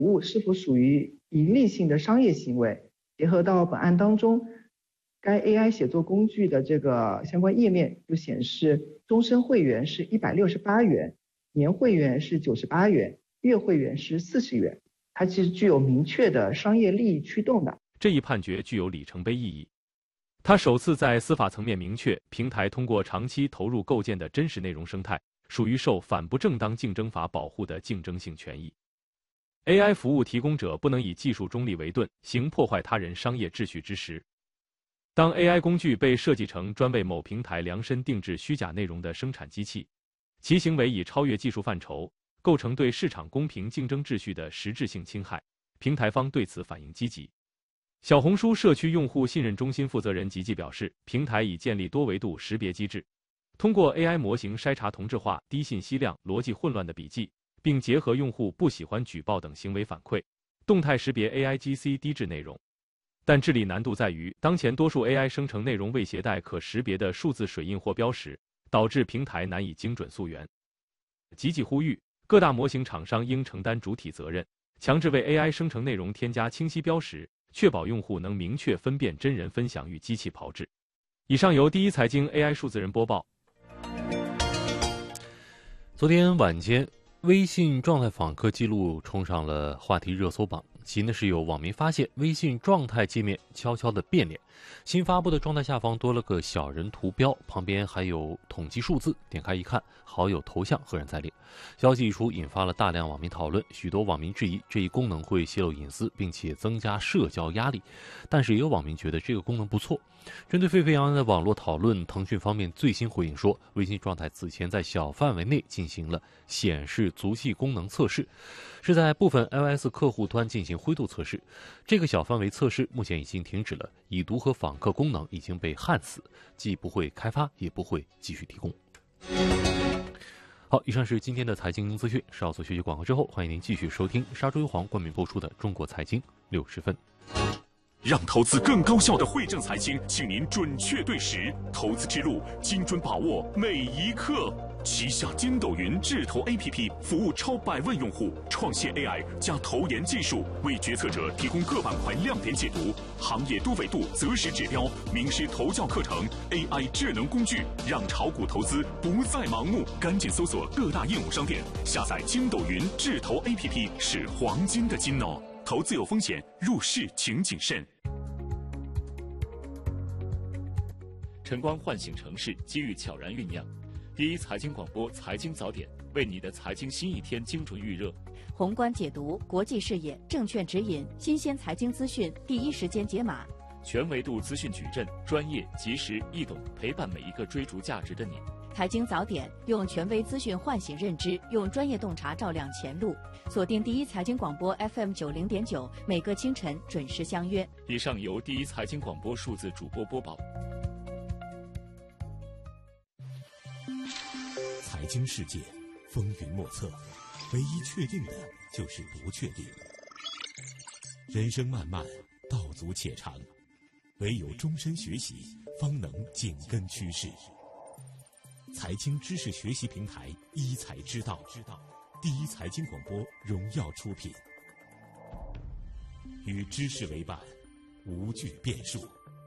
服务是否属于盈利性的商业行为。结合到本案当中，该 AI 写作工具的这个相关页面就显示，终身会员是168元，年会员是98元，月会员是40元。它其实具有明确的商业利益驱动的。 这一判决具有里程碑意义，它首次在司法层面明确，平台通过长期投入构建的真实内容生态，属于受反不正当竞争法保护的竞争性权益。AI 服务提供者不能以技术中立为盾，行破坏他人商业秩序之实。当 AI 工具被设计成专为某平台量身定制虚假内容的生产机器，其行为已超越技术范畴，构成对市场公平竞争秩序的实质性侵害，平台方对此反应积极。小红书社区用户信任中心负责人吉吉表示，平台已建立多维度识别机制，通过 AI 模型筛查同质化、低信息量、逻辑混乱的笔记，并结合用户不喜欢举报等行为反馈，动态识别 AIGC 低质内容。但治理难度在于，当前多数 AI 生成内容未携带可识别的数字水印或标识，导致平台难以精准溯源。吉吉呼吁，各大模型厂商应承担主体责任，强制为 AI 生成内容添加清晰标识，确保用户能明确分辨真人分享与机器炮制。以上由第一财经 AI 数字人播报。 昨天晚间，微信状态访客记录冲上了话题热搜榜。其呢是有网民发现微信状态界面悄悄的变脸，新发布的状态下方多了个小人图标，旁边还有统计数字，点开一看，好友头像赫然在列。消息一出，引发了大量网民讨论，许多网民质疑这一功能会泄露隐私，并且增加社交压力。但是也有网民觉得这个功能不错。针对沸沸扬扬的网络讨论，腾讯方面最新回应说，微信状态此前在小范围内进行了显示足迹功能测试，是在部分 iOS 客户端进行灰度测试。这个小范围测试目前已经停止了，已读和访客功能已经被焊死，既不会开发，也不会继续提供。好，以上是今天的财经资讯。稍作学习广告之后，欢迎您继续收听沙洲优皇冠名播出的《中国财经60分》。 让投资更高效的汇正财经，请您准确对时，投资之路精准把握每一刻。旗下筋斗云智投 APP 服务超100万用户，创新 AI 加投研技术，为决策者提供各板块亮点解读、行业多维度择时指标、名师投教课程、AI 智能工具，让炒股投资不再盲目。赶紧搜索各大应用商店，下载筋斗云智投 APP， 是黄金的金哦。投资有风险，入市请谨慎。 晨光唤醒城市，机遇悄然酝酿。第一财经广播财经早点，为你的财经新一天精准预热。 宏观解读，国际视野，证券指引，新鲜财经资讯，第一时间解码。 全维度资讯矩阵，专业、及时、易懂，陪伴每一个追逐价值的你。 财经早点，用权威资讯唤醒认知，用专业洞察照亮前路。锁定第一财经广播 FM90.9，每个清晨准时相约。 以上由第一财经广播数字主播播报。 财经世界风云莫测，唯一确定的就是不确定。人生漫漫，道阻且长，唯有终身学习，方能紧跟趋势。财经知识学习平台一财之道，第一财经广播荣耀出品，与知识为伴，无惧变数。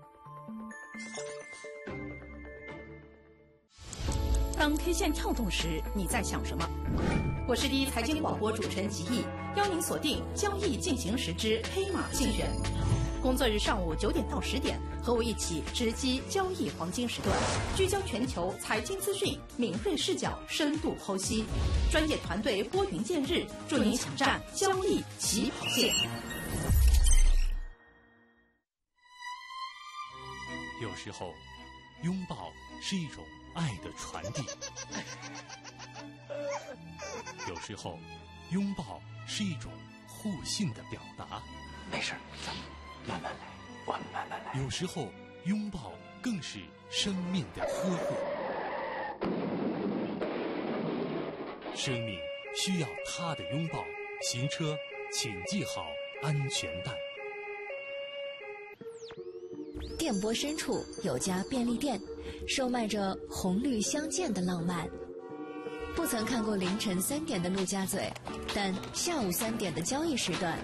当 K 线跳动时，你在想什么？我是第一财经广播主持人吉毅，邀您锁定交易进行时之黑马竞选。工作日上午9点到10点，和我一起直击交易黄金时段，聚焦全球财经资讯，敏锐视角，深度剖析，专业团队拨云见日，助您抢占交易起跑线。 有时候，拥抱是一种爱的传递；有时候，拥抱是一种互信的表达。 没事，咱们慢慢来，我们慢慢来。 有时候，拥抱更是生命的呵护。生命需要他的拥抱，行车请系好安全带。 电波深处有家便利店，售卖着红绿相间的浪漫。 不曾看过凌晨3点的陆家嘴，但下午3点的交易时段